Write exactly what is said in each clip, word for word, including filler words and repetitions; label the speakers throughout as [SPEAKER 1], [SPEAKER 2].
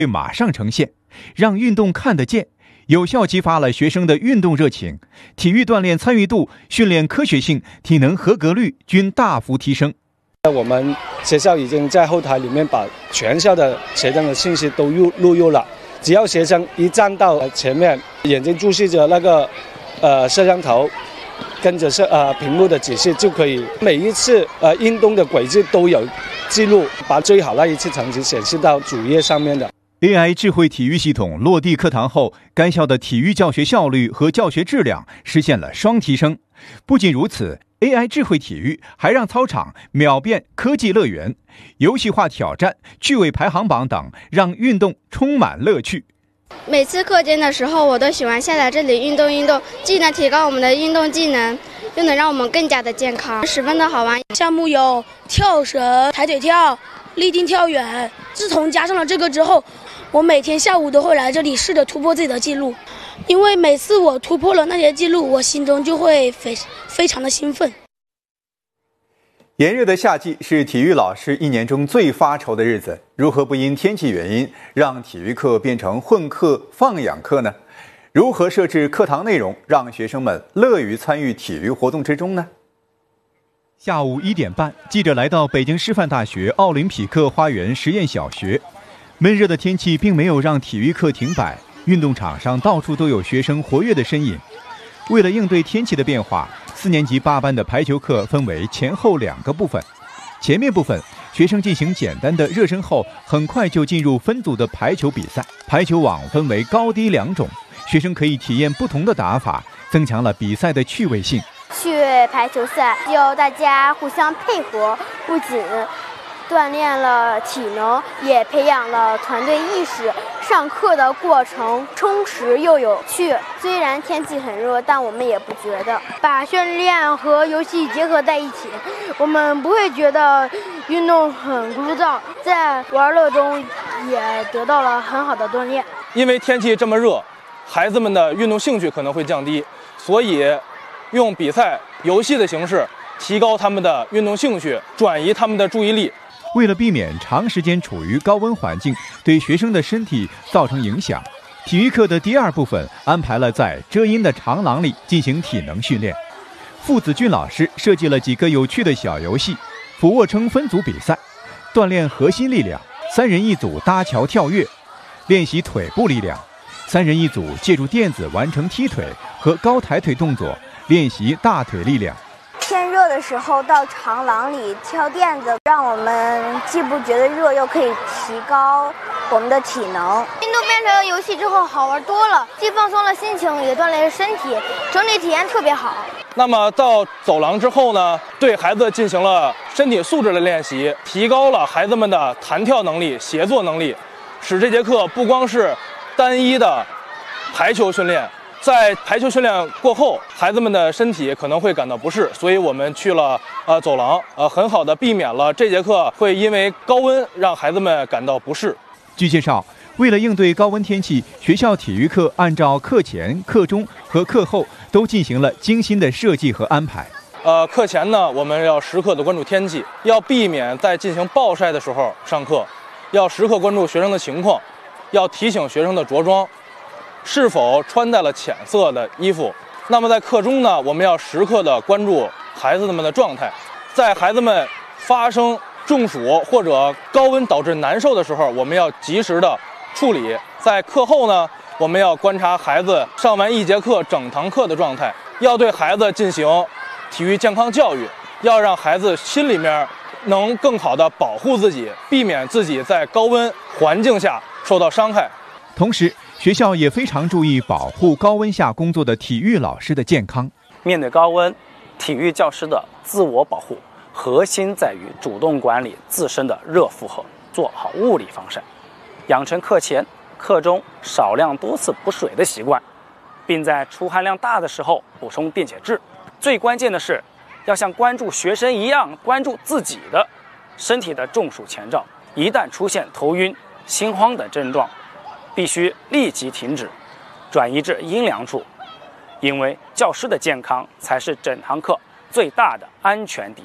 [SPEAKER 1] 马上呈现，让运动看得见，有效激发了学生的运动热情，体育锻炼参与度、训练科学性、体能合格率均大幅提升。
[SPEAKER 2] 我们学校已经在后台里面把全校的学生的信息都录录入了，只要学生一站到前面，眼睛注视着那个呃摄像头，跟着摄呃屏幕的指示，就可以每一次呃运动的轨迹都有记录，把最好那一次成绩显示到主页上面的。
[SPEAKER 1] A I 智慧体育系统落地课堂后，该校的体育教学效率和教学质量实现了双提升。不仅如此， A I 智慧体育还让操场秒变科技乐园，游戏化挑战、趣味排行榜等，让运动充满乐趣。
[SPEAKER 3] 每次课间的时候，我都喜欢下来这里运动运动，既能提高我们的运动技能，又能让我们更加的健康，十分的好玩。
[SPEAKER 4] 项目有跳绳、抬腿跳、立定跳远。自从加上了这个之后，我每天下午都会来这里试着突破自己的记录，因为每次我突破了那些记录，我心中就会非非常的兴奋。
[SPEAKER 1] 炎热的夏季是体育老师一年中最发愁的日子，如何不因天气原因让体育课变成混课、放养课呢？如何设置课堂内容，让学生们乐于参与体育活动之中呢？下午一点半，记者来到北京师范大学奥林匹克花园实验小学。闷热的天气并没有让体育课停摆，运动场上到处都有学生活跃的身影。为了应对天气的变化，四年级八班的排球课分为前后两个部分。前面部分，学生进行简单的热身后，很快就进入分组的排球比赛。排球网分为高低两种，学生可以体验不同的打法，增强了比赛的趣味性。
[SPEAKER 5] 去排球赛，需要大家互相配合，不仅锻炼了体能，也培养了团队意识。上课的过程充实又有趣，虽然天气很热，但我们也不觉得。
[SPEAKER 6] 把训练和游戏结合在一起，我们不会觉得运动很枯燥，在玩乐中也得到了很好的锻炼。
[SPEAKER 7] 因为天气这么热，孩子们的运动兴趣可能会降低，所以用比赛、游戏的形式提高他们的运动兴趣，转移他们的注意力。
[SPEAKER 1] 为了避免长时间处于高温环境对学生的身体造成影响，体育课的第二部分安排了在遮阴的长廊里进行体能训练。傅子俊老师设计了几个有趣的小游戏：俯卧撑分组比赛，锻炼核心力量；三人一组搭桥跳跃，练习腿部力量；三人一组借助垫子完成踢腿和高抬腿动作，练习大腿力量。
[SPEAKER 5] 天热的时候到长廊里跳垫子，让我们既不觉得热，又可以提高我们的体能。
[SPEAKER 6] 运动变成游戏之后好玩多了，既放松了心情，也锻炼身体，整体体验特别好。
[SPEAKER 7] 那么到走廊之后呢，对孩子进行了身体素质的练习，提高了孩子们的弹跳能力、协作能力，使这节课不光是单一的排球训练。在排球训练过后，孩子们的身体可能会感到不适，所以我们去了呃走廊，呃很好的避免了这节课会因为高温让孩子们感到不适。
[SPEAKER 1] 据介绍，为了应对高温天气，学校体育课按照课前、课中和课后都进行了精心的设计和安排。
[SPEAKER 7] 呃，课前呢，我们要时刻的关注天气，要避免在进行暴晒的时候上课，要时刻关注学生的情况，要提醒学生的着装是否穿戴了浅色的衣服。那么在课中呢，我们要时刻的关注孩子们的状态，在孩子们发生中暑或者高温导致难受的时候，我们要及时的处理。在课后呢，我们要观察孩子上完一节课整堂课的状态，要对孩子进行体育健康教育，要让孩子心里面能更好的保护自己，避免自己在高温环境下受到伤害。
[SPEAKER 1] 同时，学校也非常注意保护高温下工作的体育老师的健康。
[SPEAKER 8] 面对高温，体育教师的自我保护核心在于主动管理自身的热负荷，做好物理防晒，养成课前、课中少量多次补水的习惯，并在出汗量大的时候补充电解质。最关键的是，要像关注学生一样关注自己的身体的中暑前兆，一旦出现头晕、心慌等症状，必须立即停止，转移至阴凉处，因为教师的健康才是整堂课最大的安全底线。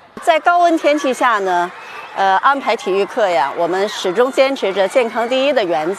[SPEAKER 9] 在高温天气下呢，呃，安排体育课呀，我们始终坚持着健康第一的原则。